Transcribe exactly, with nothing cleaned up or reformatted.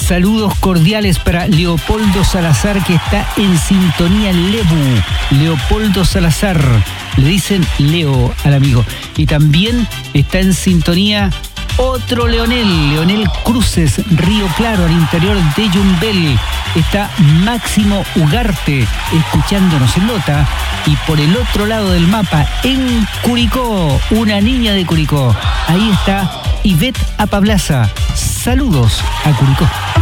Saludos cordiales para Leopoldo Salazar, que está en sintonía en Lebu. Leopoldo Salazar, le dicen Leo al amigo. Y también está en sintonía otro Leonel, Leonel Cruces, Río Claro, al interior de Yumbel. Está Máximo Ugarte, escuchándonos en Lota. Y por el otro lado del mapa, en Curicó, una niña de Curicó. Ahí está Ivette Apablaza. Saludos a Curicó.